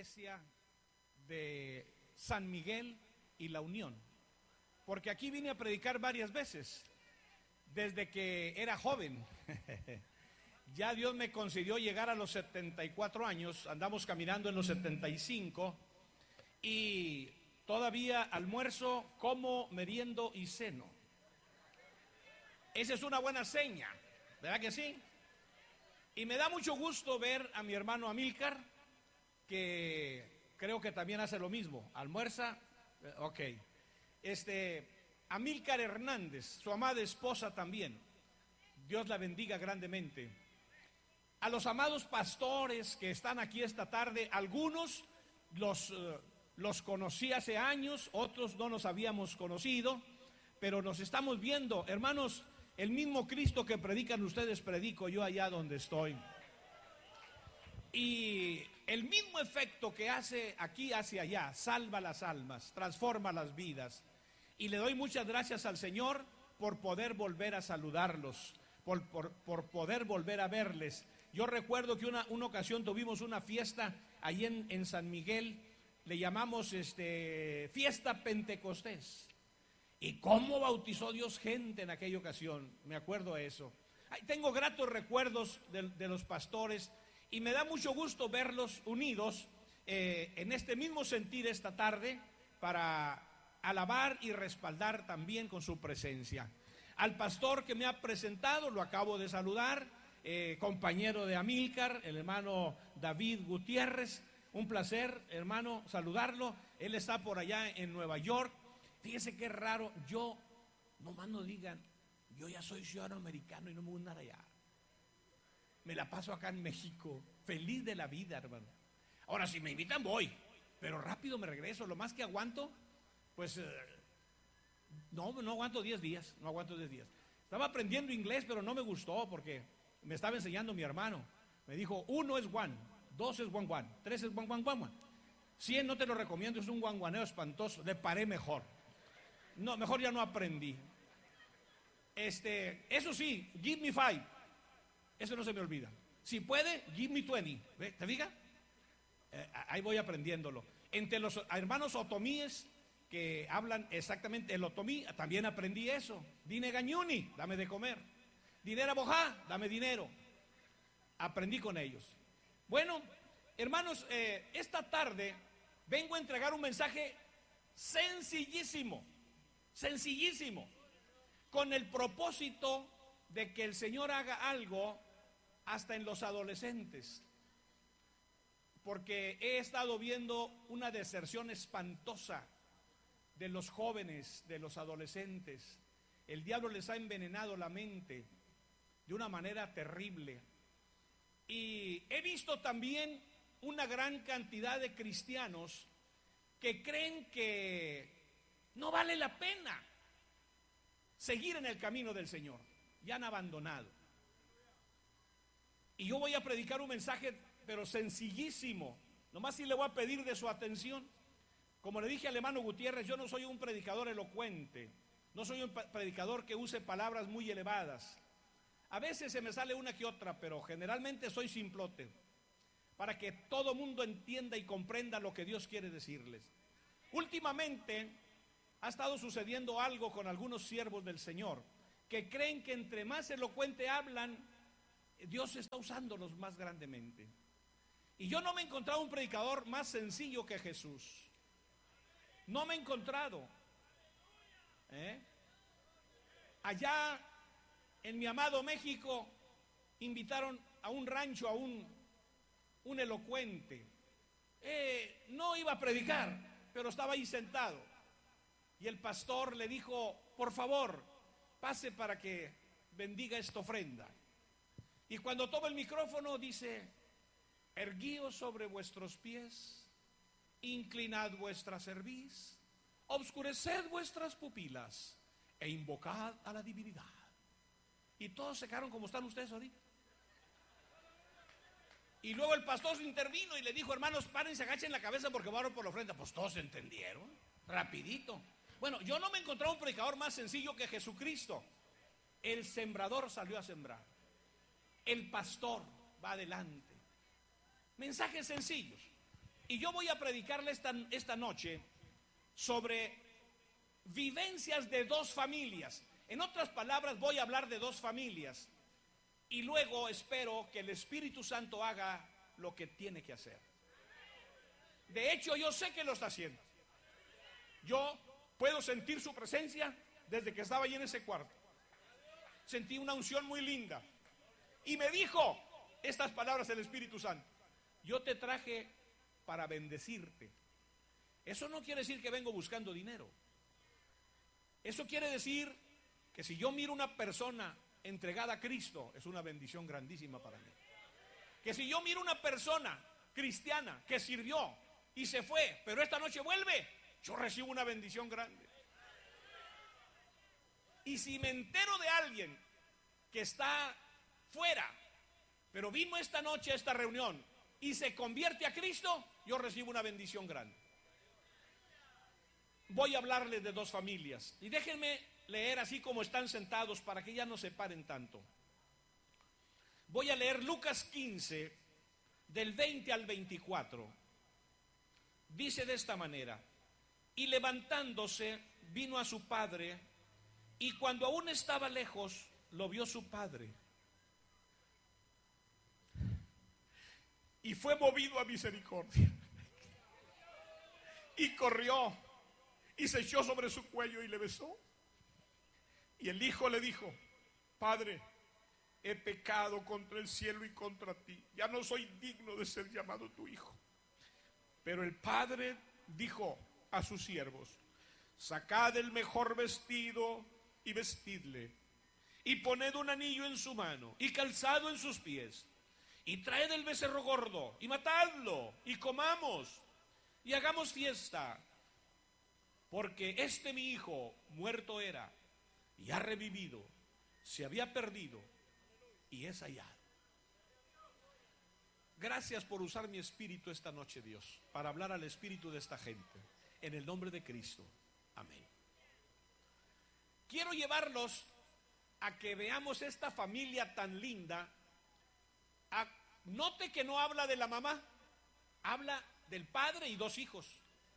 iglesia de San Miguel y La Unión, porque aquí vine a predicar varias veces, desde que era joven. Ya Dios me concedió llegar a los 74 años, andamos caminando en los 75, y todavía almuerzo, como, meriendo y ceno. Esa es una buena seña, ¿verdad que sí? Y me da mucho gusto ver a mi hermano Amílcar, que creo que también hace lo mismo, almuerza, ok. Amílcar Hernández, su amada esposa también, Dios la bendiga grandemente. A los amados pastores que están aquí esta tarde, algunos los conocí hace años, otros no nos habíamos conocido, pero nos estamos viendo, hermanos. El mismo Cristo que predican ustedes, predico yo allá donde estoy. Y el mismo efecto que hace aquí, hace allá, salva las almas, transforma las vidas. Y le doy muchas gracias al Señor por poder volver a saludarlos, por poder volver a verles. Yo recuerdo que una ocasión tuvimos una fiesta ahí en San Miguel, le llamamos fiesta Pentecostés. ¿Y cómo bautizó Dios gente en aquella ocasión? Me acuerdo de eso. Tengo gratos recuerdos de los pastores y me da mucho gusto verlos unidos en este mismo sentir esta tarde para alabar y respaldar también con su presencia. Al pastor que me ha presentado, lo acabo de saludar, compañero de Amílcar, el hermano David Gutiérrez. Un placer, hermano, saludarlo. Él está por allá en Nueva York. Fíjese qué raro, yo, nomás no digan, yo ya soy ciudadano americano y no me voy a andar allá. Me la paso acá en México, feliz de la vida, hermano. Ahora, si me invitan, voy, pero rápido me regreso. Lo más que aguanto, pues, no aguanto 10 días, no aguanto 10 días. Estaba aprendiendo inglés, pero no me gustó porque me estaba enseñando mi hermano. Me dijo, 1 es one, 2 es one, 3 es one. 100 no te lo recomiendo, es un guanguaneo espantoso, le paré mejor. No, mejor ya no aprendí. Eso sí, give me 5. Eso no se me olvida. Si puede, give me 20. ¿Te fijas? Ahí voy aprendiéndolo. Entre los hermanos otomíes que hablan exactamente el otomí, también aprendí eso. Dine gañuni, dame de comer. Dinera bojá, dame dinero. Aprendí con ellos. Bueno, hermanos, esta tarde vengo a entregar un mensaje sencillísimo, con el propósito de que el Señor haga algo hasta en los adolescentes, porque he estado viendo una deserción espantosa de los jóvenes, de los adolescentes. El diablo les ha envenenado la mente de una manera terrible, y he visto también una gran cantidad de cristianos que creen que no vale la pena seguir en el camino del Señor, ya han abandonado. Y yo voy a predicar un mensaje, pero sencillísimo, nomás si le voy a pedir de su atención. Como le dije al hermano Gutiérrez, yo no soy un predicador elocuente, no soy un predicador que use palabras muy elevadas. A veces se me sale una que otra, pero generalmente soy simplote, para que todo mundo entienda y comprenda lo que Dios quiere decirles. Últimamente ha estado sucediendo algo con algunos siervos del Señor, que creen que entre más elocuente hablan, Dios está usándolos más grandemente. Y yo no me he encontrado un predicador más sencillo que Jesús. No me he encontrado. Allá en mi amado México invitaron a un rancho a un elocuente. No iba a predicar, pero estaba ahí sentado. Y el pastor le dijo, por favor, pase para que bendiga esta ofrenda. Y cuando toma el micrófono dice, erguíos sobre vuestros pies, inclinad vuestra cerviz, obscureced vuestras pupilas e invocad a la divinidad. Y todos se quedaron como están ustedes ahorita. Y luego el pastor se intervino y le dijo, hermanos, párense, agachen la cabeza porque voy a orar por la ofrenda. Pues todos entendieron, rapidito. Bueno, yo no me he encontrado un predicador más sencillo que Jesucristo. El sembrador salió a sembrar, el pastor va adelante. Mensajes sencillos. Y yo voy a predicarle esta noche sobre vivencias de dos familias. En otras palabras, voy a hablar de dos familias. Y luego espero que el Espíritu Santo haga lo que tiene que hacer. De hecho, yo sé que lo está haciendo. Yo puedo sentir su presencia desde que estaba allí en ese cuarto. Sentí una unción muy linda. Y me dijo estas palabras el Espíritu Santo: yo te traje para bendecirte. Eso no quiere decir que vengo buscando dinero. Eso quiere decir que si yo miro una persona entregada a Cristo, es una bendición grandísima para mí. Que si yo miro una persona cristiana que sirvió y se fue, pero esta noche vuelve, yo recibo una bendición grande. Y si me entero de alguien que está fuera, pero vino esta noche a esta reunión y se convierte a Cristo, yo recibo una bendición grande. Voy a hablarles de dos familias y déjenme leer así como están sentados para que ya no se paren tanto. Voy a leer Lucas 15 del 20 al 24. Dice de esta manera: y levantándose vino a su padre, y cuando aún estaba lejos lo vio su padre, y fue movido a misericordia, y corrió y se echó sobre su cuello y le besó. Y el hijo le dijo: Padre, he pecado contra el cielo y contra ti, ya no soy digno de ser llamado tu hijo. Pero el padre dijo a sus siervos: sacad el mejor vestido y vestidle, y poned un anillo en su mano y calzado en sus pies, y traed el becerro gordo y matadlo, y comamos y hagamos fiesta, porque mi hijo muerto era y ha revivido, se había perdido y es hallado. Gracias por usar mi espíritu esta noche, Dios, para hablar al espíritu de esta gente, en el nombre de Cristo, amén. Quiero llevarlos a que veamos esta familia tan linda. Note que no habla de la mamá, habla del padre y dos hijos.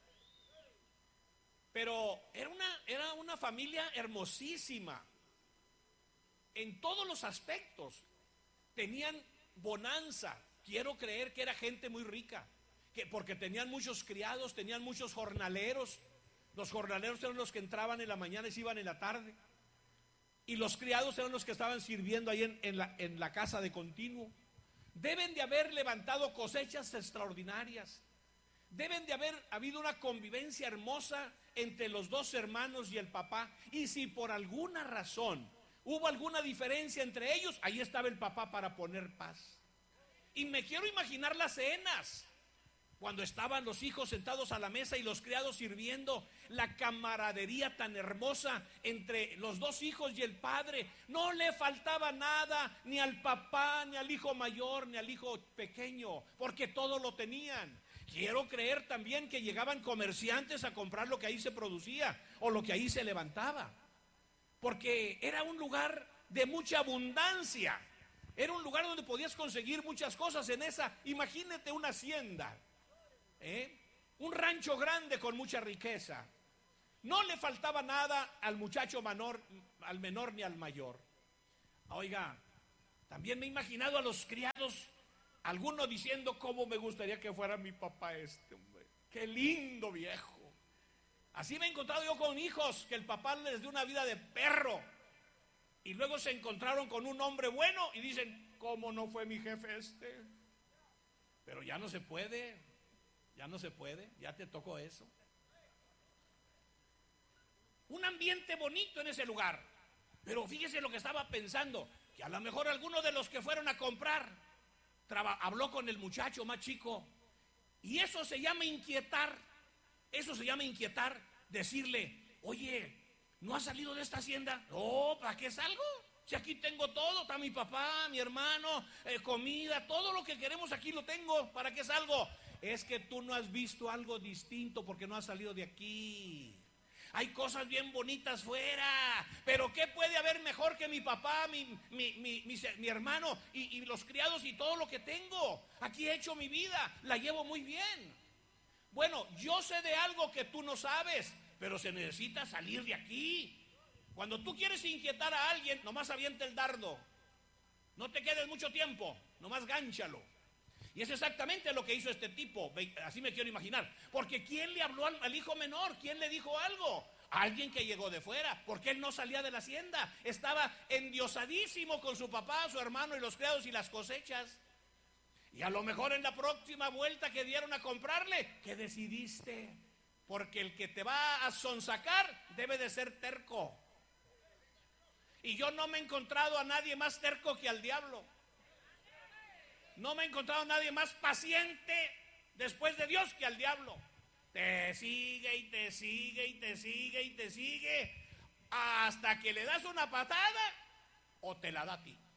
Pero era una familia hermosísima en todos los aspectos. Tenían bonanza. Quiero creer que era gente muy rica, porque tenían muchos criados, tenían muchos jornaleros. Los jornaleros eran los que entraban en la mañana y se iban en la tarde. Y los criados eran los que estaban sirviendo ahí en la casa de continuo. Deben de haber levantado cosechas extraordinarias. Deben de haber habido una convivencia hermosa entre los dos hermanos y el papá. Y si por alguna razón hubo alguna diferencia entre ellos, ahí estaba el papá para poner paz. Y me quiero imaginar las cenas, cuando estaban los hijos sentados a la mesa y los criados sirviendo, la camaradería tan hermosa entre los dos hijos y el padre. No le faltaba nada, ni al papá, ni al hijo mayor, ni al hijo pequeño, porque todo lo tenían. Quiero creer también que llegaban comerciantes a comprar lo que ahí se producía o lo que ahí se levantaba, porque era un lugar de mucha abundancia. Era un lugar donde podías conseguir muchas cosas en esa. Imagínate una hacienda, un rancho grande con mucha riqueza. No le faltaba nada al muchacho menor, al menor ni al mayor. Oiga, también me he imaginado a los criados, algunos diciendo: cómo me gustaría que fuera mi papá hombre. Qué lindo viejo. Así me he encontrado yo con hijos que el papá les dio una vida de perro, y luego se encontraron con un hombre bueno y dicen: ¿cómo no fue mi jefe este? Pero ya no se puede, ya te tocó eso. Un ambiente bonito en ese lugar. Pero fíjese lo que estaba pensando, que a lo mejor algunos de los que fueron a comprar habló con el muchacho más chico, y eso se llama inquietar. Decirle: oye, ¿no has salido de esta hacienda? No, ¿para qué salgo? Si aquí tengo todo, está mi papá, mi hermano, comida, todo lo que queremos aquí lo tengo, ¿para qué salgo? Es que tú no has visto algo distinto porque no has salido de aquí. Hay cosas bien bonitas fuera, pero ¿qué puede haber mejor que mi papá, mi hermano y los criados y todo lo que tengo? Aquí he hecho mi vida, la llevo muy bien. Bueno, yo sé de algo que tú no sabes, pero se necesita salir de aquí. Cuando tú quieres inquietar a alguien, nomás avienta el dardo. No te quedes mucho tiempo, nomás gánchalo. Y es exactamente lo que hizo este tipo, así me quiero imaginar. Porque ¿quién le habló al hijo menor? ¿Quién le dijo algo? Alguien que llegó de fuera, porque él no salía de la hacienda. Estaba endiosadísimo con su papá, su hermano y los criados y las cosechas. Y a lo mejor en la próxima vuelta que dieron a comprarle, ¿qué decidiste? Porque el que te va a sonsacar debe de ser terco. Y yo no me he encontrado a nadie más terco que al diablo. No me he encontrado a nadie más paciente después de Dios que al diablo. Te sigue y te sigue y te sigue y te sigue hasta que le das una patada o te la da a ti.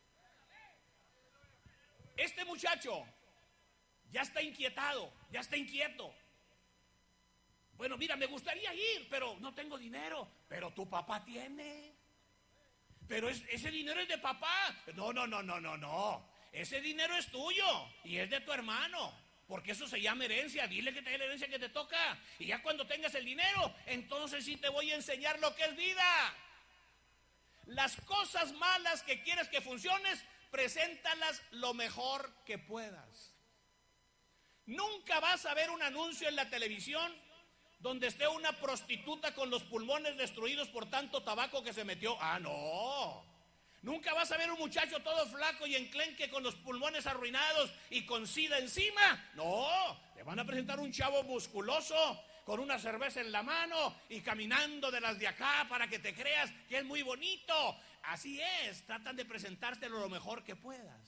Este muchacho ya está inquietado, ya está inquieto. Bueno, mira, me gustaría ir, pero no tengo dinero. Pero tu papá tiene. Pero ese dinero es de papá. No. Ese dinero es tuyo y es de tu hermano. Porque eso se llama herencia. Dile que te dé la herencia que te toca. Y ya cuando tengas el dinero, entonces sí te voy a enseñar lo que es vida. Las cosas malas que quieres que funciones, preséntalas lo mejor que puedas. Nunca vas a ver un anuncio en la televisión donde esté una prostituta con los pulmones destruidos por tanto tabaco que se metió. Ah, no. Nunca vas a ver un muchacho todo flaco y enclenque con los pulmones arruinados y con sida encima. No, te van a presentar un chavo musculoso con una cerveza en la mano y caminando de las de acá para que te creas que es muy bonito. Así es, tratan de presentártelo lo mejor que puedas.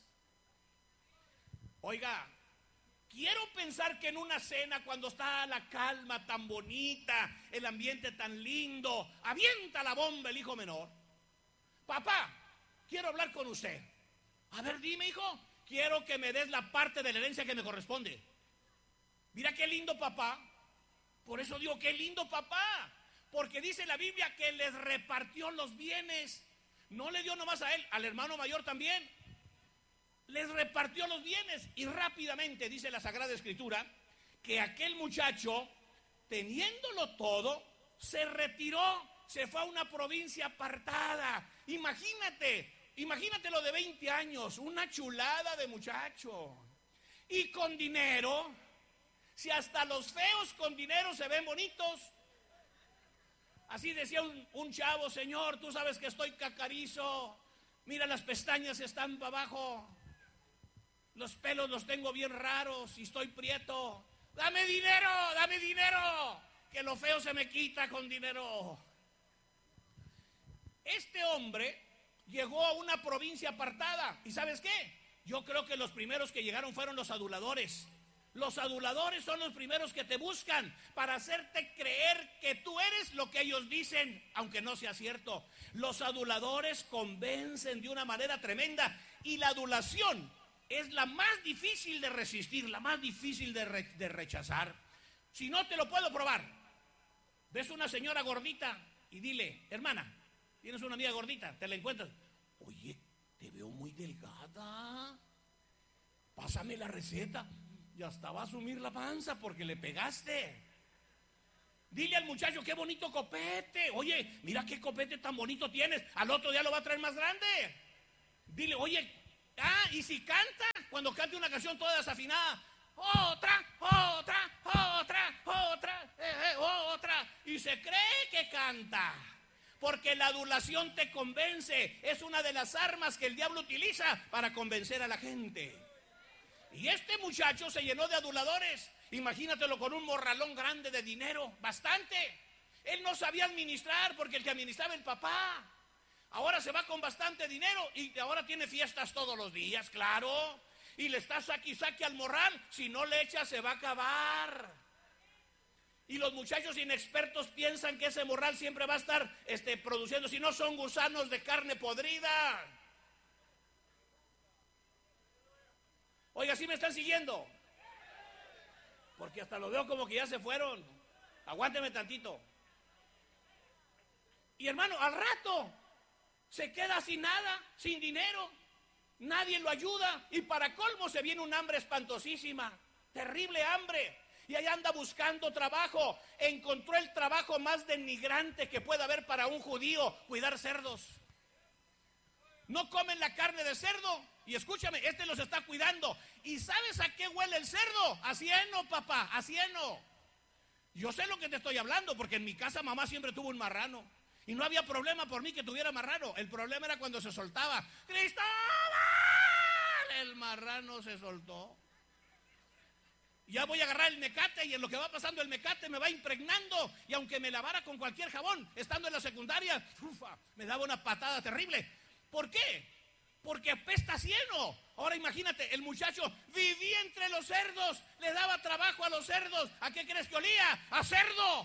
Oiga, quiero pensar que en una cena, cuando está la calma tan bonita, el ambiente tan lindo, avienta la bomba el hijo menor. Papá, quiero hablar con usted. A ver, dime, hijo. Quiero que me des la parte de la herencia que me corresponde. Mira qué lindo papá. Por eso digo, qué lindo papá. Porque dice la Biblia que les repartió los bienes. No le dio nomás a él, al hermano mayor también. Les repartió los bienes. Y rápidamente dice la Sagrada Escritura que aquel muchacho, teniéndolo todo, se retiró, se fue a una provincia apartada. Imagínate lo de 20 años, una chulada de muchacho. Y con dinero, si hasta los feos con dinero se ven bonitos. Así decía un chavo: Señor, tú sabes que estoy cacarizo. Mira, las pestañas están para abajo. Los pelos los tengo bien raros y estoy prieto. Dame dinero, que lo feo se me quita con dinero. Este hombre llegó a una provincia apartada. ¿Y sabes qué? Yo creo que los primeros que llegaron fueron los aduladores. Los aduladores son los primeros que te buscan para hacerte creer que tú eres lo que ellos dicen, aunque no sea cierto. Los aduladores convencen de una manera tremenda, y la adulación es la más difícil de resistir, la más difícil de rechazar. Si no, te lo puedo probar. Ves una señora gordita y dile: hermana, tienes una amiga gordita, te la encuentras. Oye, te veo muy delgada. Pásame la receta. Y hasta va a asumir la panza porque le pegaste. Dile al muchacho: qué bonito copete. Oye, mira qué copete tan bonito tienes. Al otro día lo va a traer más grande. Dile: oye, y si canta, cuando cante una canción toda desafinada, otra. Y se cree que canta. Porque la adulación te convence. Es una de las armas que el diablo utiliza para convencer a la gente. Y este muchacho se llenó de aduladores. Imagínatelo con un morralón grande de dinero, bastante. Él no sabía administrar porque el que administraba el papá. Ahora se va con bastante dinero y ahora tiene fiestas todos los días, claro. Y le está saque al morral. Si no le echa, se va a acabar. Y los muchachos inexpertos piensan que ese morral siempre va a estar produciendo, si no son gusanos de carne podrida. Oiga, ¿sí me están siguiendo? Porque hasta lo veo como que ya se fueron. Aguánteme tantito. Y hermano, al rato se queda sin nada, sin dinero. Nadie lo ayuda. Y para colmo se viene un hambre espantosísima. Terrible hambre. Y ahí anda buscando trabajo. Encontró el trabajo más denigrante que pueda haber para un judío: cuidar cerdos. No comen la carne de cerdo. Y escúchame, este los está cuidando. ¿Y sabes a qué huele el cerdo? A cieno, papá, a cieno. Yo sé lo que te estoy hablando, porque en mi casa mamá siempre tuvo un marrano. Y no había problema por mí que tuviera marrano. El problema era cuando se soltaba. ¡Cristóbal! El marrano se soltó. Ya voy a agarrar el mecate, y en lo que va pasando el mecate me va impregnando. Y aunque me lavara con cualquier jabón, estando en la secundaria, me daba una patada terrible. ¿Por qué? Porque apesta a cieno. Ahora imagínate, el muchacho vivía entre los cerdos, le daba trabajo a los cerdos. ¿A qué crees que olía? ¡A cerdo!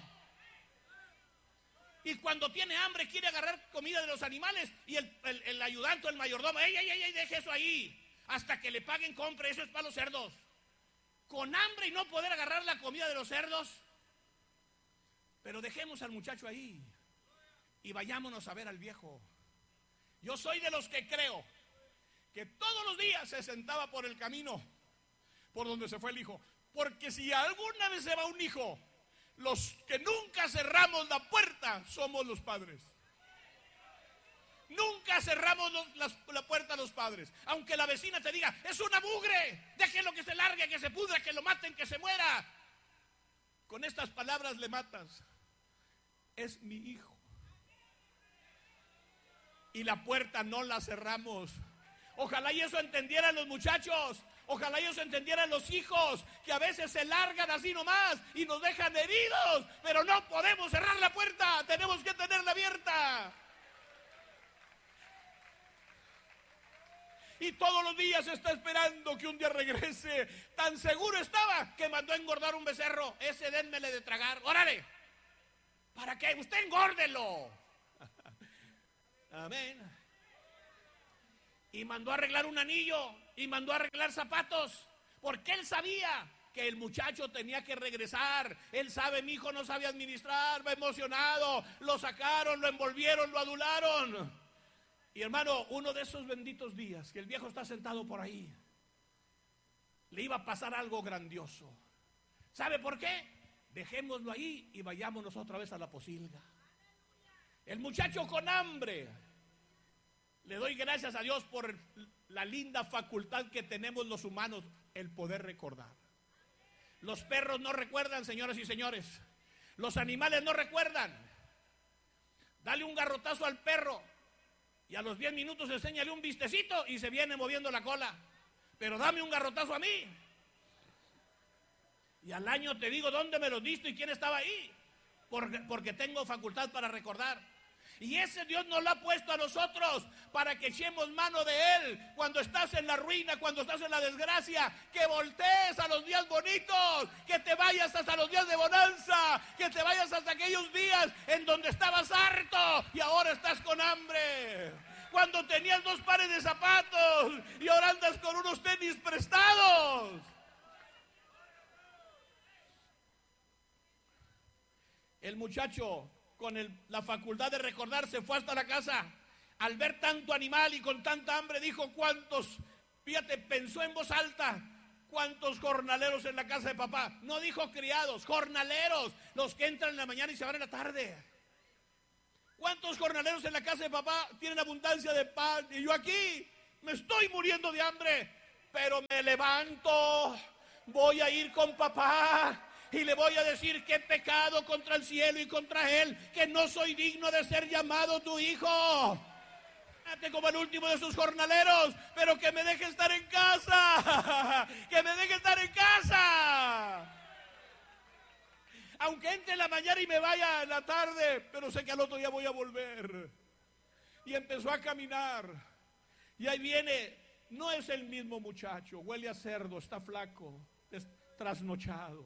Y cuando tiene hambre quiere agarrar comida de los animales, y el ayudante, el mayordomo: ¡ey, deje eso ahí! Hasta que le paguen, compre, eso es para los cerdos. Con hambre y no poder agarrar la comida de los cerdos. Pero dejemos al muchacho ahí y vayámonos a ver al viejo. Yo soy de los que creo que todos los días se sentaba por el camino por donde se fue el hijo. Porque si alguna vez se va un hijo, los que nunca cerramos la puerta somos los padres. Nunca cerramos la puerta a los padres. Aunque la vecina te diga: es una mugre, déjenlo que se largue, que se pudra, que lo maten, que se muera. Con estas palabras le matas. Es mi hijo. Y la puerta no la cerramos. Ojalá y eso entendieran los muchachos. Ojalá y eso entendieran los hijos, que a veces se largan así nomás y nos dejan heridos. Pero no podemos cerrar la puerta, tenemos que tenerla abierta. Y todos los días está esperando que un día regrese. Tan seguro estaba que mandó a engordar un becerro. Ese dénmele de tragar. ¡Órale! ¿Para qué? Usted engórdelo. Amén. Y mandó a arreglar un anillo, y mandó a arreglar zapatos, porque él sabía que el muchacho tenía que regresar. Él sabe: mi hijo no sabe administrar, va emocionado. Lo sacaron, lo envolvieron, lo adularon. Y hermano, uno de esos benditos días que el viejo está sentado por ahí, le iba a pasar algo grandioso. ¿Sabe por qué? Dejémoslo ahí y vayámonos otra vez a la posilga. El muchacho con hambre. Le doy gracias a Dios por la linda facultad que tenemos los humanos, el poder recordar. Los perros no recuerdan, señoras y señores. Los animales no recuerdan. Dale un garrotazo al perro y a los 10 minutos enséñale un vistecito y se viene moviendo la cola. Pero dame un garrotazo a mí y al año te digo dónde me lo diste y quién estaba ahí. Porque tengo facultad para recordar. Y ese Dios nos lo ha puesto a nosotros para que echemos mano de Él cuando estás en la ruina, cuando estás en la desgracia, que voltees a los días bonitos, que te vayas hasta los días de bonanza, que te vayas hasta aquellos días en donde estabas harto y ahora estás con hambre. Cuando tenías 2 pares de zapatos y ahora andas con unos tenis prestados. El muchacho, con la facultad de recordar, se fue hasta la casa. Al ver tanto animal y con tanta hambre, dijo: ¿cuántos? Fíjate, pensó en voz alta: ¿cuántos jornaleros en la casa de papá? No dijo criados, jornaleros, los que entran en la mañana y se van en la tarde. ¿Cuántos jornaleros en la casa de papá tienen abundancia de pan? Y yo aquí me estoy muriendo de hambre, pero me levanto, voy a ir con papá y le voy a decir que he pecado contra el cielo y contra él, que no soy digno de ser llamado tu hijo. Como el último de sus jornaleros, pero que me deje estar en casa, que me deje estar en casa. Aunque entre en la mañana y me vaya en la tarde, pero sé que al otro día voy a volver. Y empezó a caminar. Y ahí viene, no es el mismo muchacho, huele a cerdo, está flaco, es trasnochado.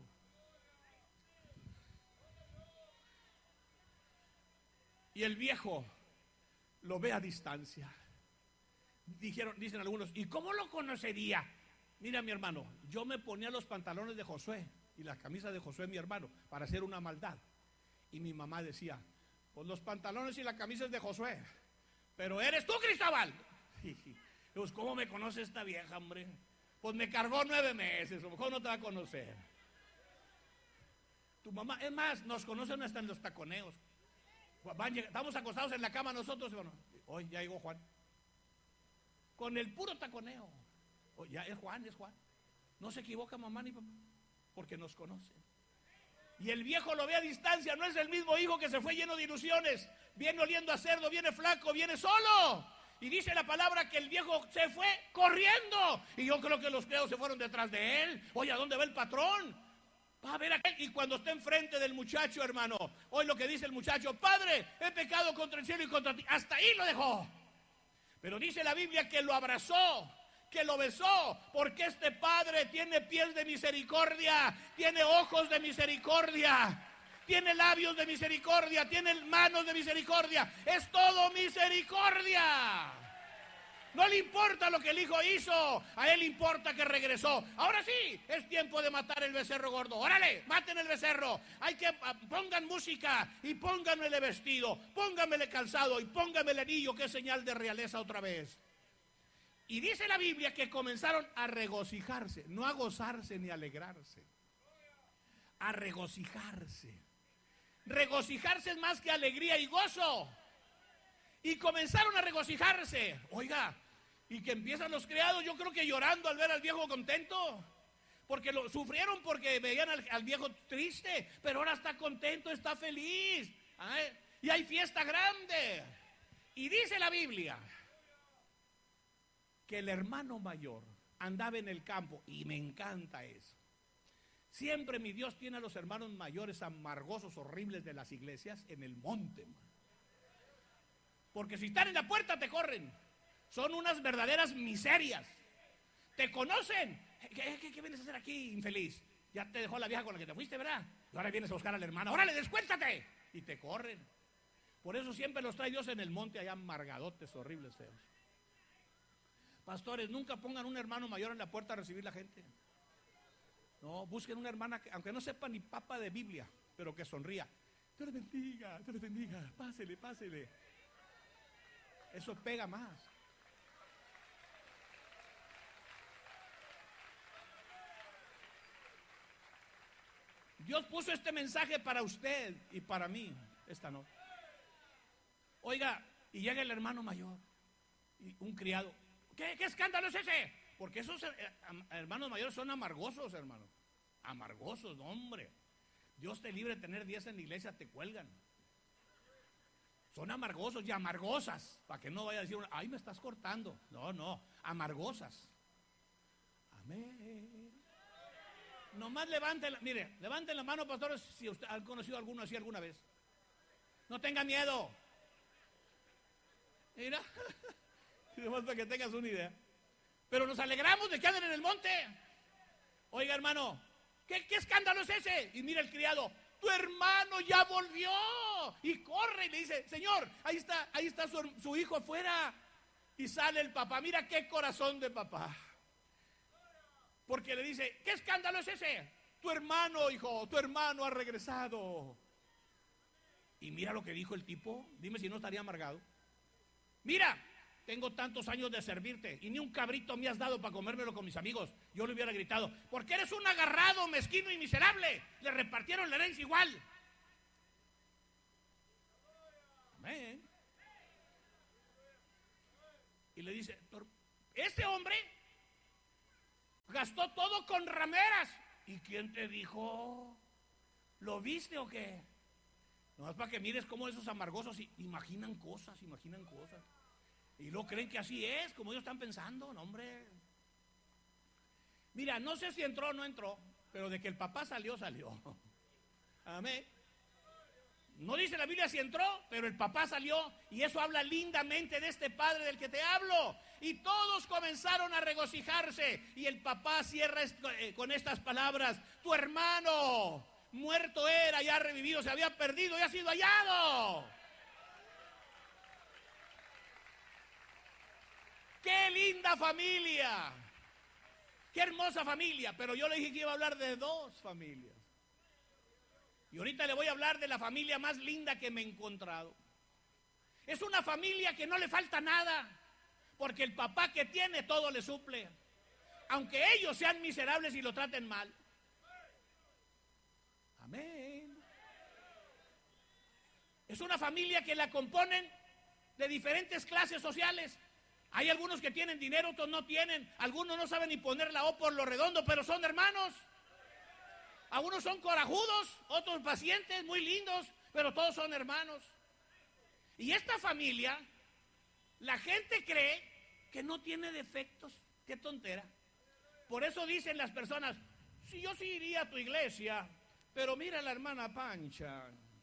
Y el viejo lo ve a distancia. Dicen algunos: ¿y cómo lo conocería? Mira, mi hermano, yo me ponía los pantalones de Josué y la camisa de Josué, mi hermano, para hacer una maldad. Y mi mamá decía: pues los pantalones y la camisa es de Josué, pero eres tú, Cristóbal. Pues, ¿cómo me conoce esta vieja, hombre? Pues me cargó 9 meses, a lo mejor no te va a conocer. Tu mamá, es más, nos conocen hasta en los taconeos. Estamos acostados en la cama nosotros. Bueno, hoy ya llegó Juan. Con el puro taconeo. Ya es Juan, es Juan. No se equivoca mamá ni papá, porque nos conocen. Y el viejo lo ve a distancia, no es el mismo hijo que se fue lleno de ilusiones. Viene oliendo a cerdo, viene flaco, viene solo. Y dice la palabra que el viejo se fue corriendo. Y yo creo que los criados se fueron detrás de él. Oye, ¿a dónde va el patrón? Va a ver a aquel. Y cuando está enfrente del muchacho, hermano, hoy lo que dice el muchacho: Padre, he pecado contra el cielo y contra ti. Hasta ahí lo dejó. Pero dice la Biblia que lo abrazó, que lo besó, porque este Padre tiene pies de misericordia, tiene ojos de misericordia, tiene labios de misericordia, tiene manos de misericordia, es todo misericordia. No le importa lo que el hijo hizo, a él importa que regresó. Ahora sí, es tiempo de matar el becerro gordo. Órale, maten el becerro. Pongan música y pónganmele vestido, pónganmele calzado y pónganmele anillo, que es señal de realeza otra vez. Y dice la Biblia que comenzaron a regocijarse, no a gozarse ni a alegrarse, a regocijarse. Regocijarse es más que alegría y gozo. Y comenzaron a regocijarse. Oiga, y que empiezan los criados, yo creo que llorando al ver al viejo contento, porque lo sufrieron porque veían al viejo triste, pero ahora está contento, está feliz. Y hay fiesta grande. Y dice la Biblia que el hermano mayor andaba en el campo, y me encanta eso. Siempre mi Dios tiene a los hermanos mayores amargosos, horribles de las iglesias en el monte. Porque si están en la puerta te corren. Son unas verdaderas miserias. Te conocen. ¿Qué vienes a hacer aquí, infeliz? Ya te dejó la vieja con la que te fuiste, ¿verdad? Y ahora vienes a buscar a la hermana. ¡Órale, descuéntate! Y te corren. Por eso siempre los trae Dios en el monte allá amargadotes, horribles, feos. Pastores, nunca pongan un hermano mayor en la puerta a recibir la gente. No, busquen una hermana que, aunque no sepa ni papa de Biblia, pero que sonría. Dios le bendiga, pásele, pásele. Eso pega más. Dios puso este mensaje para usted y para mí esta noche. Oiga, y llega el hermano mayor y un criado. ¿Qué escándalo es ese? Porque esos hermanos mayores son amargosos, hermano. Amargosos, hombre. Dios te libre de tener 10 en la iglesia, te cuelgan. Son amargosos y amargosas. Para que no vaya a decir, ay, me estás cortando. No, amargosas. Amén. Nomás levanten la mano, pastores, si usted han conocido a alguno así alguna vez. No tenga miedo. Mira, nomás para que tengas una idea. Pero nos alegramos de que anden en el monte. Oiga, hermano, ¿qué escándalo es ese? Y mira el criado, tu hermano ya volvió. Y corre y le dice, Señor, ahí está su hijo afuera. Y sale el papá, mira qué corazón de papá. Porque le dice, ¿qué escándalo es ese? Tu hermano, hijo, tu hermano ha regresado. Y mira lo que dijo el tipo, dime si no estaría amargado. Mira, tengo tantos años de servirte y ni un cabrito me has dado para comérmelo con mis amigos. Yo le hubiera gritado, porque eres un agarrado, mezquino y miserable. Le repartieron la herencia igual. Amén. Y le dice, ese hombre gastó todo con rameras. ¿Y quién te dijo? ¿Lo viste o qué? No es para que mires cómo esos amargosos imaginan cosas. Y luego creen que así es, como ellos están pensando. No, hombre. Mira, no sé si entró o no entró, pero de que el papá salió. Amén. No dice la Biblia si entró, pero el papá salió. Y eso habla lindamente de este padre del que te hablo. Y todos comenzaron a regocijarse. Y el papá cierra con estas palabras: tu hermano muerto era y ha revivido, se había perdido y ha sido hallado. ¡Qué linda familia! ¡Qué hermosa familia! Pero yo le dije que iba a hablar de 2 familias. Y ahorita le voy a hablar de la familia más linda que me he encontrado. Es una familia que no le falta nada, porque el papá que tiene todo le suple, aunque ellos sean miserables y lo traten mal. Amén. Es una familia que la componen de diferentes clases sociales. Hay algunos que tienen dinero, otros no tienen. Algunos no saben ni poner la O por lo redondo, pero son hermanos. Algunos son corajudos, otros pacientes, muy lindos, pero todos son hermanos. Y esta familia, la gente cree que no tiene defectos. Qué tontera. Por eso dicen las personas, si yo sí iría a tu iglesia, pero mira a la hermana Pancha.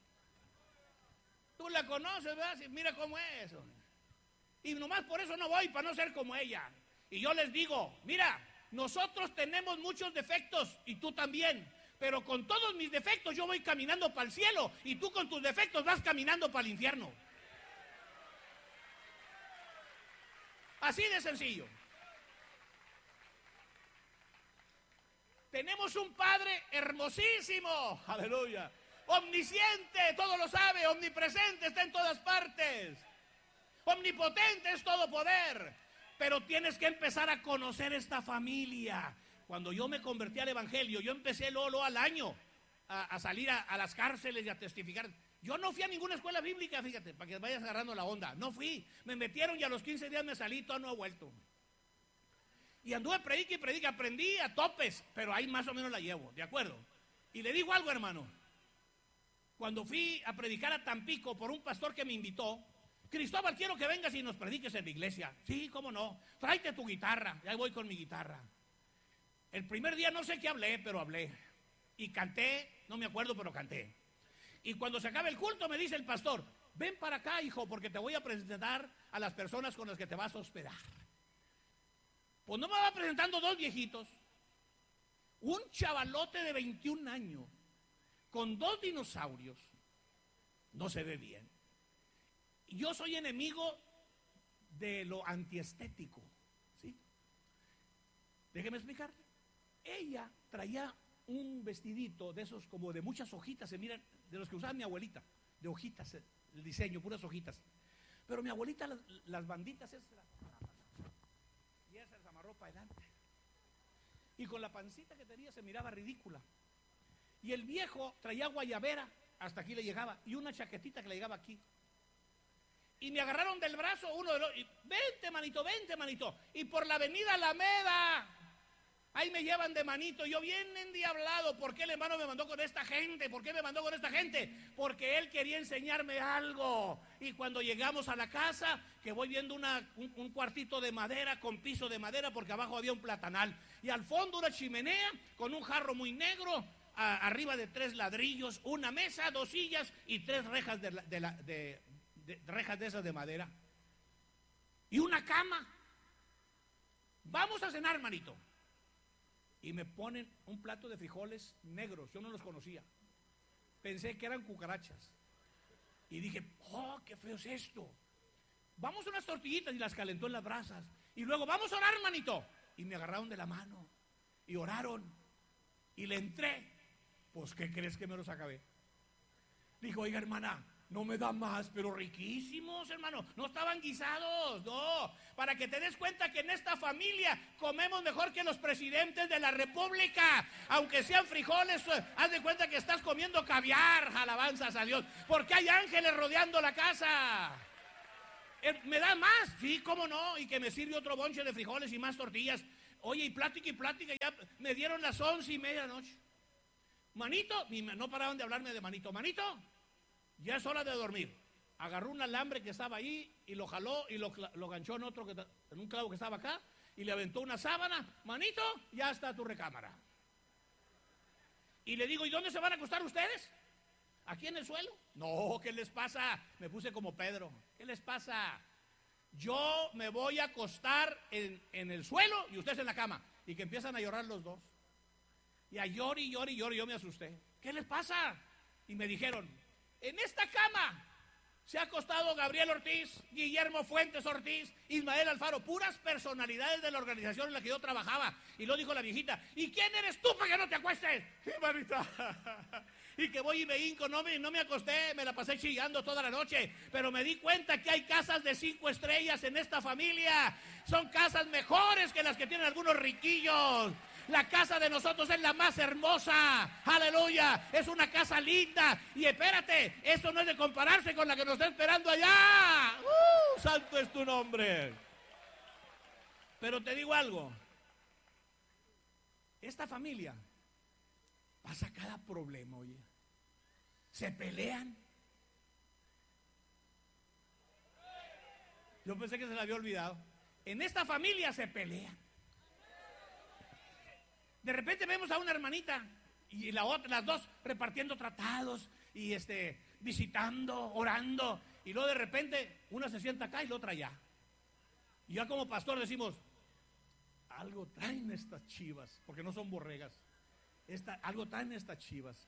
Tú la conoces, ¿verdad? Mira cómo es. Y nomás por eso no voy, para no ser como ella. Y yo les digo, mira, nosotros tenemos muchos defectos, y tú también. Pero con todos mis defectos yo voy caminando para el cielo, y tú con tus defectos vas caminando para el infierno. Así de sencillo. Tenemos un Padre hermosísimo, aleluya, omnisciente, todo lo sabe, omnipresente, está en todas partes, omnipotente, es todo poder. Pero tienes que empezar a conocer esta familia. Cuando yo me convertí al evangelio, yo empecé luego al año a salir a las cárceles y a testificar. Yo no fui a ninguna escuela bíblica, fíjate, para que vayas agarrando la onda. No fui, me metieron y a los 15 días me salí, todo no he vuelto. Y anduve predica y predica, aprendí a topes, pero ahí más o menos la llevo, ¿de acuerdo? Y le digo algo, hermano. Cuando fui a predicar a Tampico por un pastor que me invitó, Cristóbal, quiero que vengas y nos prediques en la iglesia. Sí, cómo no, tráete tu guitarra. Y ahí voy con mi guitarra. El primer día no sé qué hablé, pero hablé. Y canté, no me acuerdo, pero canté. Y cuando se acaba el culto me dice el pastor, ven para acá, hijo, porque te voy a presentar a las personas con las que te vas a hospedar. Pues no me va presentando dos viejitos, un chavalote de 21 años, con dos dinosaurios, no se ve bien. Yo soy enemigo de lo antiestético, ¿sí? Déjeme explicarle. Ella traía un vestidito de esos como de muchas hojitas, se miran, de los que usaba mi abuelita, de hojitas, el diseño, puras hojitas. Pero mi abuelita las banditas esas, y esa se amarró para adelante. Y con la pancita que tenía se miraba ridícula. Y el viejo traía guayabera, hasta aquí le llegaba, y una chaquetita que le llegaba aquí. Y me agarraron del brazo uno de los, y, vente manito, y por la avenida Alameda, ahí me llevan de manito, yo bien endiablado. ¿Por qué el hermano me mandó con esta gente? ¿Por qué me mandó con esta gente? Porque él quería enseñarme algo. Y cuando llegamos a la casa, que voy viendo un cuartito de madera, con piso de madera, porque abajo había un platanal, y al fondo una chimenea, con un jarro muy negro, arriba de 3 ladrillos, una mesa, 2 sillas, y 3 rejas rejas de esas de madera, y una cama. Vamos a cenar, hermanito. Y me ponen un plato de frijoles negros, yo no los conocía. Pensé que eran cucarachas. Y dije, oh, qué feo es esto. Vamos a unas tortillitas, y las calentó en las brasas. Y luego, vamos a orar, hermanito. Y me agarraron de la mano y oraron. Y le entré. Pues, ¿qué crees que me los acabé? Dijo, oiga, hermana, no me da más, pero riquísimos, hermano. No estaban guisados, no. Para que te des cuenta que en esta familia comemos mejor que los presidentes de la república. Aunque sean frijoles, haz de cuenta que estás comiendo caviar, alabanzas a Dios. Porque hay ángeles rodeando la casa. ¿Me da más? Sí, cómo no. Y que me sirve otro bonche de frijoles y más tortillas. Oye, y plática, ya me dieron las 11:30 de la noche. Manito, no paraban de hablarme de manito. Manito, ya es hora de dormir. Agarró un alambre que estaba ahí y lo jaló y lo ganchó en un clavo que estaba acá, y le aventó una sábana. Manito, ya está tu recámara. Y le digo, ¿y dónde se van a acostar ustedes? ¿Aquí en el suelo? No, ¿qué les pasa? Me puse como Pedro. ¿Qué les pasa? Yo me voy a acostar en el suelo y ustedes en la cama. Y que empiezan a llorar los dos. Y a llorar y llorar y llorar, yo me asusté. ¿Qué les pasa? Y me dijeron, en esta cama se ha acostado Gabriel Ortiz, Guillermo Fuentes Ortiz, Ismael Alfaro, puras personalidades de la organización en la que yo trabajaba. Y lo dijo la viejita, ¿y quién eres tú para que no te acuestes? Sí, manita. Y que voy y me hinco, no me acosté, me la pasé chillando toda la noche, pero me di cuenta que hay casas de 5 estrellas en esta familia. Son casas mejores que las que tienen algunos riquillos. La casa de nosotros es la más hermosa. Aleluya. Es una casa linda. Y espérate, eso no es de compararse con la que nos está esperando allá. Santo es tu nombre. Pero te digo algo. Esta familia pasa cada problema, oye. Se pelean. Yo pensé que se la había olvidado. En esta familia se pelean. De repente vemos a una hermanita y la otra, las dos repartiendo tratados y visitando, orando. Y luego de repente una se sienta acá y la otra allá. Y ya como pastor decimos, algo traen estas chivas, porque no son borregas. Algo traen estas chivas.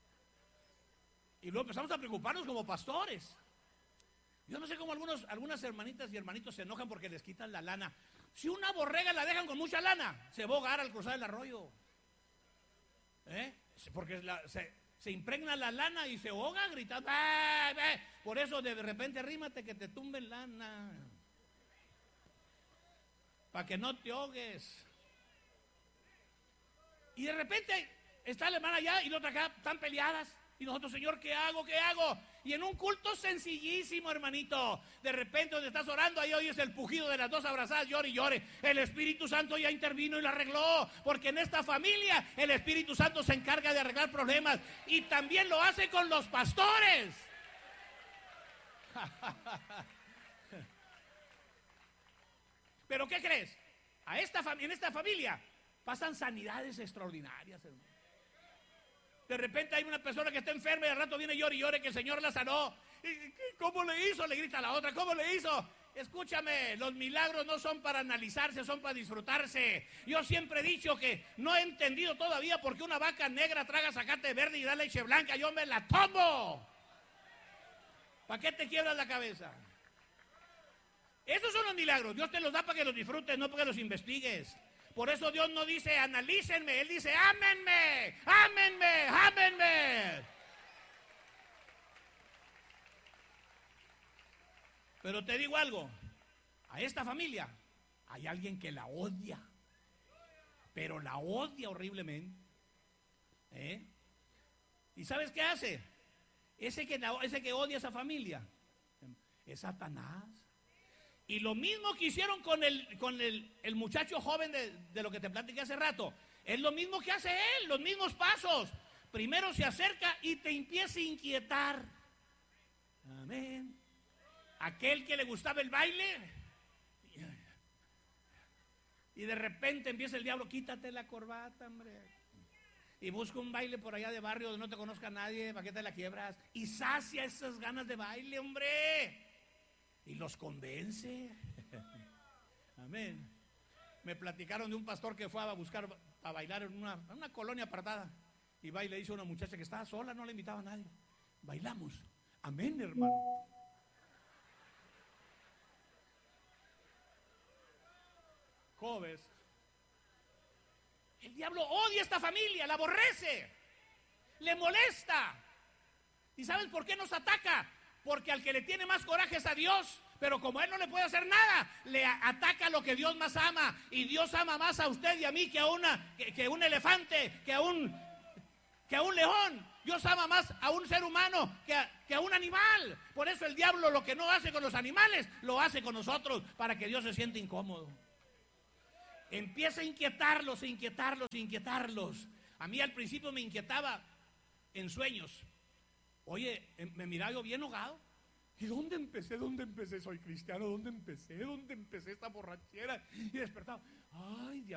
Y luego empezamos a preocuparnos como pastores. Yo no sé cómo algunas hermanitas y hermanitos se enojan porque les quitan la lana. Si una borrega la dejan con mucha lana, se va a ahogar al cruzar el arroyo. Porque se impregna la lana y se ahoga gritando. Por eso de repente arrímate que te tumben lana. Para que no te ahogues. Y de repente está la hermana allá y la otra acá, están peleadas. Y nosotros, Señor, ¿qué hago? ¿Qué hago? Y en un culto sencillísimo, hermanito, de repente donde estás orando, ahí oyes el pujido de las dos abrazadas, llore y llore. El Espíritu Santo ya intervino y lo arregló, porque en esta familia el Espíritu Santo se encarga de arreglar problemas y también lo hace con los pastores. ¿Pero qué crees? En esta familia pasan sanidades extraordinarias, hermano. De repente hay una persona que está enferma y al rato viene llore y llore que el Señor la sanó. ¿Cómo le hizo? Le grita a la otra. ¿Cómo le hizo? Escúchame, los milagros no son para analizarse, son para disfrutarse. Yo siempre he dicho que no he entendido todavía por qué una vaca negra traga zacate verde y da leche blanca. Yo me la tomo. ¿Para qué te quiebras la cabeza? Esos son los milagros. Dios te los da para que los disfrutes, no para que los investigues. Por eso Dios no dice analícenme, Él dice ámenme, ámenme, ámenme. Pero te digo algo, a esta familia hay alguien que la odia, pero la odia horriblemente. ¿Y sabes qué hace? Ese que odia a esa familia es Satanás. Y lo mismo que hicieron con el muchacho joven de lo que te platiqué hace rato, es lo mismo que hace él, los mismos pasos. Primero se acerca y te empieza a inquietar. Amén. Aquel que le gustaba el baile, y de repente empieza el diablo, quítate la corbata, hombre. Y busca un baile por allá de barrio donde no te conozca nadie, ¿para qué te la quiebras? Y sacia esas ganas de baile, hombre. Y los convence. Amén. Me platicaron de un pastor que fue a buscar a bailar en una colonia apartada. Y va y le dice a una muchacha que estaba sola, no le invitaba a nadie. Bailamos. Amén, hermano. ¿Cómo ves? El diablo odia a esta familia, la aborrece, le molesta. ¿Y sabes por qué nos ataca? Porque al que le tiene más coraje es a Dios, pero como Él no le puede hacer nada, le ataca lo que Dios más ama. Y Dios ama más a usted y a mí que a un elefante, que a un león. Dios ama más a un ser humano que a un animal. Por eso el diablo lo que no hace con los animales, lo hace con nosotros, para que Dios se sienta incómodo. Empieza a inquietarlos. A mí al principio me inquietaba en sueños. Oye, me miraba yo bien ahogado. ¿Y dónde empecé? Soy cristiano. ¿Dónde empecé esta borrachera? Y despertaba. Ay, Dios.